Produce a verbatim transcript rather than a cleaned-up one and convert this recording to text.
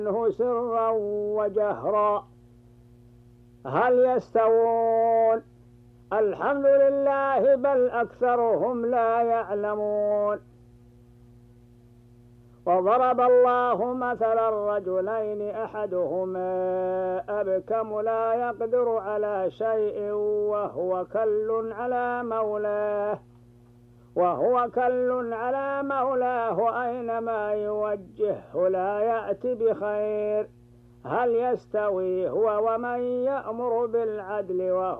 سرا وجهرا هل يستوون؟ الحمد لله بل أكثرهم لا يعلمون. وضرب الله مثلا رجلين أحدهما أبكم لا يقدر على شيء وهو كل على مولاه وهو كل على مولاه أينما يوجهه لا يأتي بخير. هل يستوي هو ومن يأمر بالعدل وهو